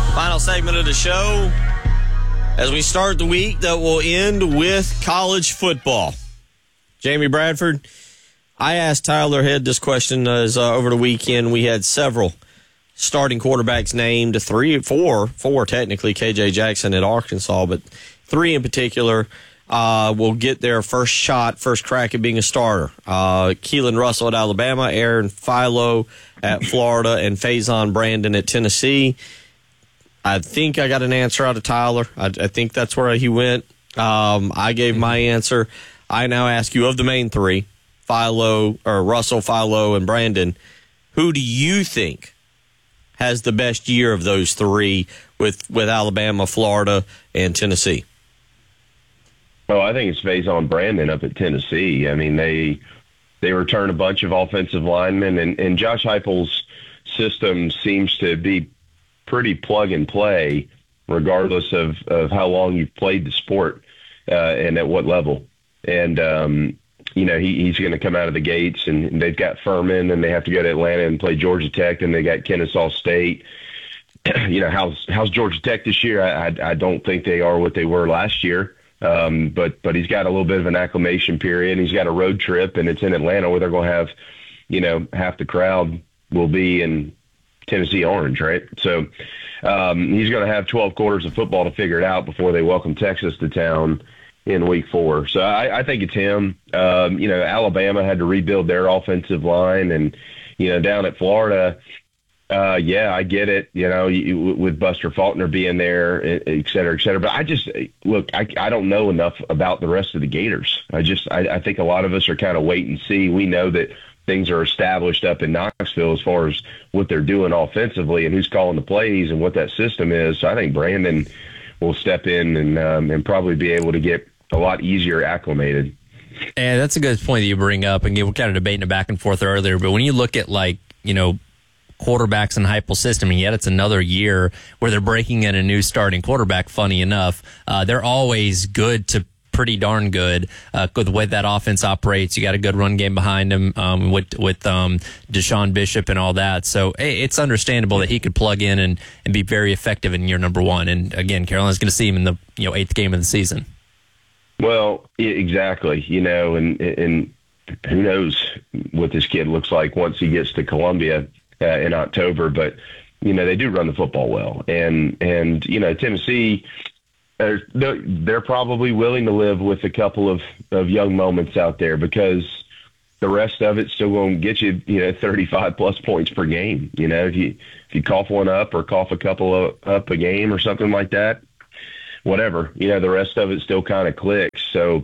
Final segment of the show as we start the week that will end with college football. Jamie Bradford, I asked Tyler Head this question as over the weekend. We had several starting quarterbacks named, four technically, KJ Jackson at Arkansas, but three in particular will get their first crack at being a starter. Keelan Russell at Alabama, Aaron Philo at Florida, and Faison Brandon at Tennessee. I think I got an answer out of Tyler. I think that's where he went. I gave my answer. I now ask you, of the main three, Russell, Philo, and Brandon, who do you think has the best year of those three with Alabama, Florida, and Tennessee? Well, I think it's Faison Brandon up at Tennessee. I mean, they return a bunch of offensive linemen, and Josh Heupel's system seems to be pretty plug and play, regardless of how long you've played the sport and at what level. And he's going to come out of the gates, and they've got Furman, and they have to go to Atlanta and play Georgia Tech, and they got Kennesaw State. How's Georgia Tech this year? I don't think they are what they were last year. But he's got a little bit of an acclimation period. He's got a road trip, and it's in Atlanta where they're going to have, half the crowd will be in Tennessee orange, right? So he's going to have 12 quarters of football to figure it out before they welcome Texas to town in week 4. So I think it's him. Alabama had to rebuild their offensive line, and, down at Florida, I get it, with Buster Faulkner being there, et cetera, et cetera. But I don't know enough about the rest of the Gators. I think a lot of us are kind of wait and see. We know that things are established up in Knoxville as far as what they're doing offensively and who's calling the plays and what that system is. So I think Brandon will step in and probably be able to get a lot easier acclimated. And that's a good point that you bring up. And we were kind of debating it back and forth earlier. But when you look at, quarterbacks in Heupel's system, and yet it's another year where they're breaking in a new starting quarterback, funny enough, they're always good to pretty darn good with the way that offense operates. You got a good run game behind him with Deshaun Bishop and all that. So it's understandable that he could plug in and be very effective in year number 1. And again, Carolina's going to see him in the 8th game of the season. Well, exactly. And who knows what this kid looks like once he gets to Columbia in October. But they do run the football well, and Tennessee. They're probably willing to live with a couple of young moments out there, because the rest of it's still going to get you, 35 plus points per game. If you cough one up or cough a couple up a game or something like that, whatever, the rest of it still kind of clicks. So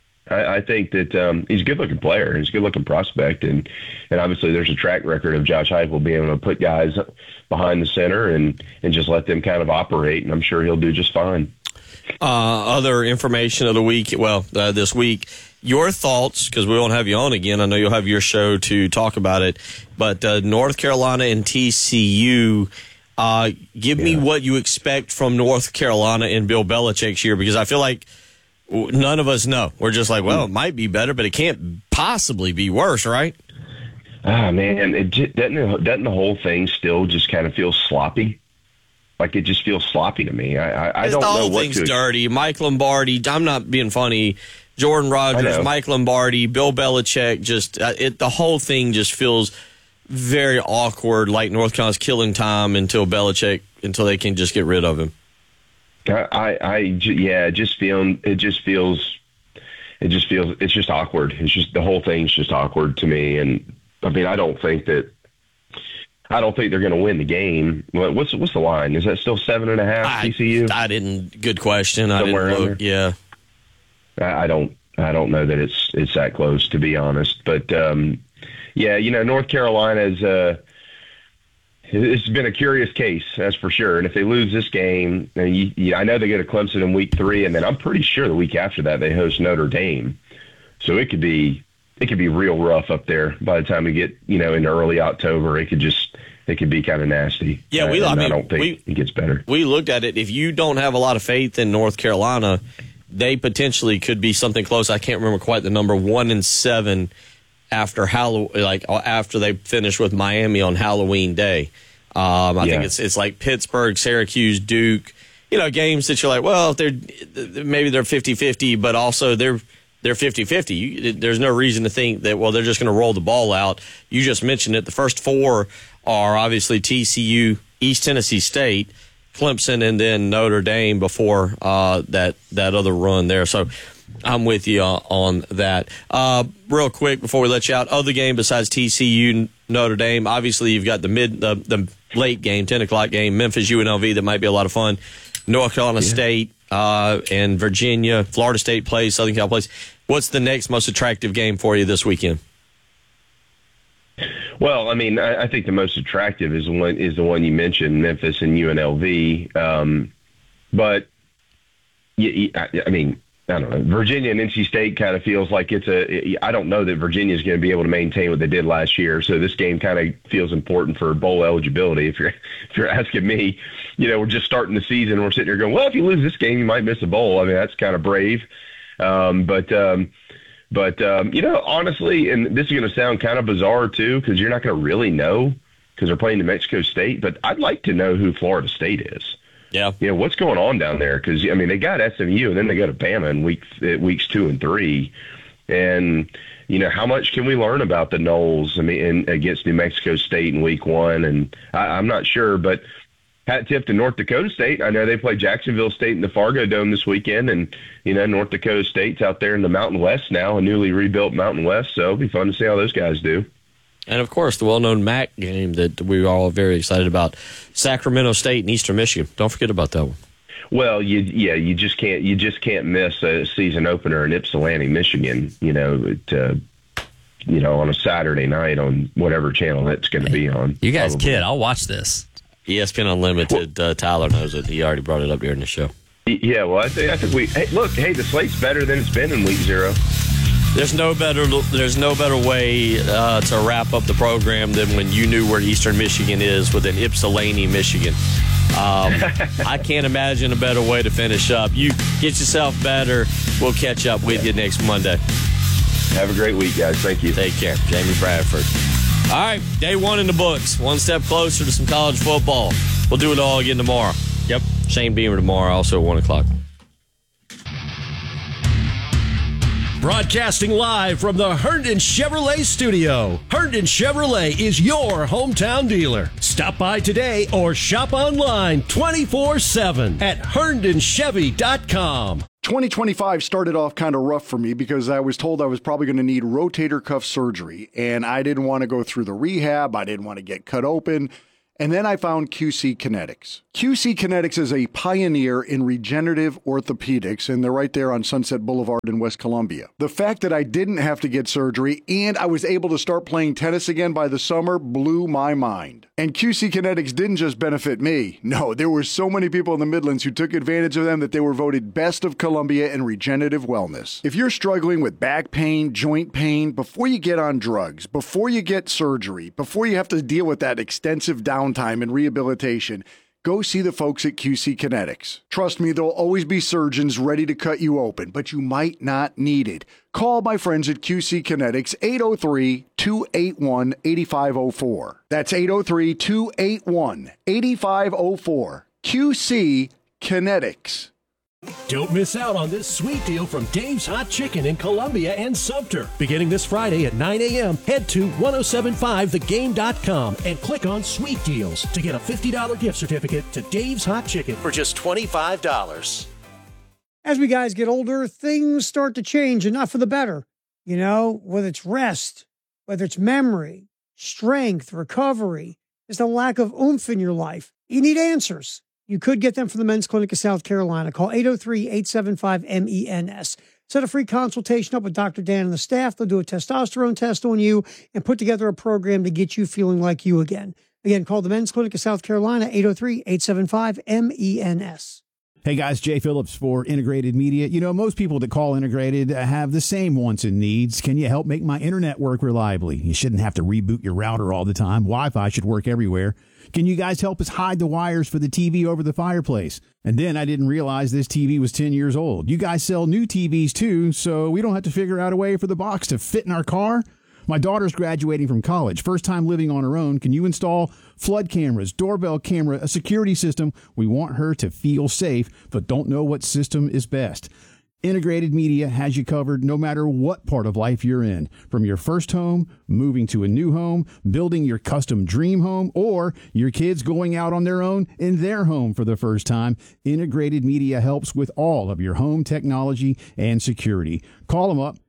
I think that he's a good-looking player. He's a good-looking prospect, and obviously there's a track record of Josh Heupel being able to put guys behind the center and just let them kind of operate, and I'm sure he'll do just fine. Other information of the week, this week, your thoughts, because we won't have you on again. I know you'll have your show to talk about it, but North Carolina and TCU, give me what you expect from North Carolina and Bill Belichick's year, because I feel like none of us know. We're just like, well, it might be better, but it can't possibly be worse, right? Ah, man, doesn't the whole thing still just kind of feel sloppy? Like, it just feels sloppy to me. I don't know what to. The whole thing's dirty. Mike Lombardi, I'm not being funny. Jordan Rodgers, Mike Lombardi, Bill Belichick, the whole thing just feels very awkward, like North Carolina's killing time until they can just get rid of him. It just feels it's just awkward. It's just, the whole thing's just awkward to me. And I mean, I don't think they're going to win the game. What's the line? Is that still 7.5 TCU? Good question. Somewhere I didn't look. Yeah. I don't know that it's that close, to be honest. But North Carolina's it's been a curious case, that's for sure. And if they lose this game, I know they get a Clemson in week 3, and then I'm pretty sure the week after that they host Notre Dame. So it could be real rough up there by the time we get into early October. It could be kind of nasty. Yeah, I don't think it gets better. We looked at it. If you don't have a lot of faith in North Carolina, they potentially could be something close. I can't remember quite the number. 1-7 after after they finish with Miami on Halloween Day. I think it's like Pittsburgh, Syracuse, Duke. Games that you're like, well, maybe they're 50-50, but also they're 50-50. There's no reason to think that, well, they're just going to roll the ball out. You just mentioned it. The first four are obviously TCU, East Tennessee State, Clemson, and then Notre Dame before that other run there. So I'm with you on that. Real quick before we let you out, other game besides TCU, Notre Dame, obviously you've got the late game, 10 o'clock game, Memphis, UNLV, that might be a lot of fun. North Carolina State and Virginia, Florida State plays, Southern Cal plays. What's the next most attractive game for you this weekend? Well, I mean, I think the most attractive is the one you mentioned, Memphis and UNLV. But I mean, I don't know. Virginia and NC State kind of feels like I don't know that Virginia is going to be able to maintain what they did last year. So this game kind of feels important for bowl eligibility. If you're asking me, we're just starting the season and we're sitting here going, well, if you lose this game, you might miss a bowl. I mean, that's kind of brave. But honestly, and this is going to sound kind of bizarre too, because you're not going to really know because they're playing New Mexico State. But I'd like to know who Florida State is. Yeah. What's going on down there? Because, I mean, they got SMU and then they go to Bama in weeks 2 and 3. And, how much can we learn about the Noles, against New Mexico State in week 1? And I'm not sure, but hat tip to North Dakota State. I know they play Jacksonville State in the Fargo Dome this weekend. And, North Dakota State's out there in the Mountain West now, a newly rebuilt Mountain West. So it'll be fun to see how those guys do. And, of course, the well-known MAC game that we were all very excited about, Sacramento State and Eastern Michigan. Don't forget about that one. Well, you just can't miss a season opener in Ypsilanti, Michigan, on a Saturday night on whatever channel that's going to be on. You guys kid, I'll watch this. ESPN Unlimited, Tyler knows it. He already brought it up during the show. Yeah, well, I think the slate's better than it's been in week 0. There's no better way to wrap up the program than when you knew where Eastern Michigan is within Ypsilanti, Michigan. I can't imagine a better way to finish up. You get yourself better. We'll catch up with you next Monday. Have a great week, guys. Thank you. Take care. Jamie Bradford. All right, day 1 in the books. One step closer to some college football. We'll do it all again tomorrow. Yep. Shane Beamer tomorrow, also at 1 o'clock. Broadcasting live from the Herndon Chevrolet studio. Herndon Chevrolet is your hometown dealer. Stop by today or shop online 24/7 at HerndonChevy.com. 2025 started off kind of rough for me because I was told I was probably going to need rotator cuff surgery, and I didn't want to go through the rehab. I didn't want to get cut open. And then I found QC Kinetics. QC Kinetics is a pioneer in regenerative orthopedics, and they're right there on Sunset Boulevard in West Columbia. The fact that I didn't have to get surgery and I was able to start playing tennis again by the summer blew my mind. And QC Kinetics didn't just benefit me. No, there were so many people in the Midlands who took advantage of them that they were voted Best of Columbia in regenerative wellness. If you're struggling with back pain, joint pain, before you get on drugs, before you get surgery, before you have to deal with that extensive downtime and rehabilitation, go see the folks at QC Kinetics. Trust me, there'll always be surgeons ready to cut you open, but you might not need it. Call my friends at QC Kinetics, 803-281-8504. That's 803-281-8504. QC Kinetics. Don't miss out on this sweet deal from Dave's Hot Chicken in Columbia and Sumter. Beginning this Friday at 9 a.m., head to 1075thegame.com and click on Sweet Deals to get a $50 gift certificate to Dave's Hot Chicken for just $25. As we guys get older, things start to change, and not for the better. Whether it's rest, whether it's memory, strength, recovery, there's a lack of oomph in your life. You need answers. You could get them from the Men's Clinic of South Carolina. Call 803-875-MENS. Set a free consultation up with Dr. Dan and the staff. They'll do a testosterone test on you and put together a program to get you feeling like you again. Again, call the Men's Clinic of South Carolina, 803-875-MENS. Hey guys, Jay Phillips for Integrated Media. Most people that call Integrated have the same wants and needs. Can you help make my internet work reliably? You shouldn't have to reboot your router all the time. Wi-Fi should work everywhere. Can you guys help us hide the wires for the TV over the fireplace? And then I didn't realize this TV was 10 years old. You guys sell new TVs too, so we don't have to figure out a way for the box to fit in our car? My daughter's graduating from college, first time living on her own. Can you install flood cameras, doorbell camera, a security system? We want her to feel safe, but don't know what system is best. Integrated Media has you covered no matter what part of life you're in. From your first home, moving to a new home, building your custom dream home, or your kids going out on their own in their home for the first time, Integrated Media helps with all of your home technology and security. Call them up,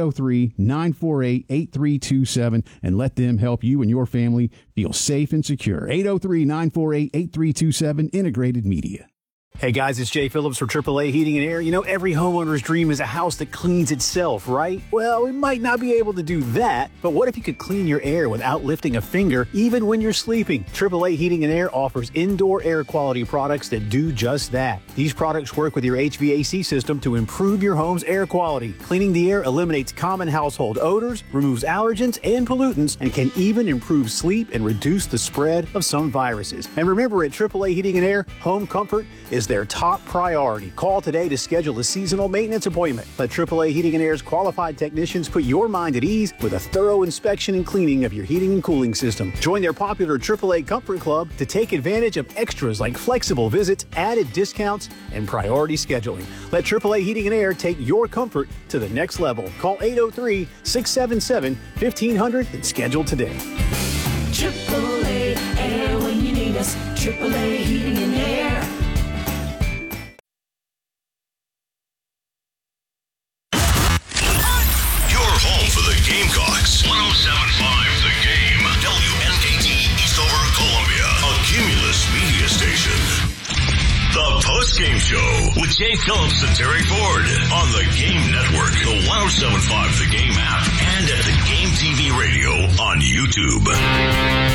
803-948-8327, and let them help you and your family feel safe and secure. 803-948-8327, Integrated Media. Hey guys, it's Jay Phillips for AAA Heating and Air. You know, every homeowner's dream is a house that cleans itself, right? Well, we might not be able to do that, but what if you could clean your air without lifting a finger, even when you're sleeping? AAA Heating and Air offers indoor air quality products that do just that. These products work with your HVAC system to improve your home's air quality. Cleaning the air eliminates common household odors, removes allergens and pollutants, and can even improve sleep and reduce the spread of some viruses. And remember, at AAA Heating and Air, home comfort is their top priority. Call today to schedule a seasonal maintenance appointment. Let AAA Heating and Air's qualified technicians put your mind at ease with a thorough inspection and cleaning of your heating and cooling system. Join their popular AAA Comfort Club to take advantage of extras like flexible visits, added discounts, and priority scheduling. Let AAA Heating and Air take your comfort to the next level. Call 803-677-1500 and schedule today. AAA Air when you need us. AAA Heating and Air. Gamecocks, 107.5 The Game, WNKT Eastover, Columbia, a Cumulus media station. The Post-Game Show with Jay Phillips and Terry Ford on the Game Network, the 107.5 The Game app, and at the Game TV radio on YouTube.